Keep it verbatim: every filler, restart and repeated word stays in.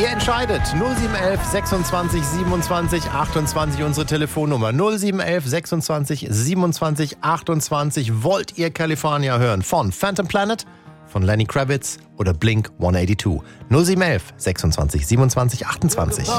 Ihr entscheidet. null sieben eins eins sechsundzwanzig siebenundzwanzig achtundzwanzig unsere Telefonnummer. null sieben eins eins sechsundzwanzig siebenundzwanzig achtundzwanzig. Wollt ihr California hören? Von Phantom Planet, von Lenny Kravitz oder Blink hundertzweiundachtzig? null sieben eins eins sechsundzwanzig siebenundzwanzig achtundzwanzig.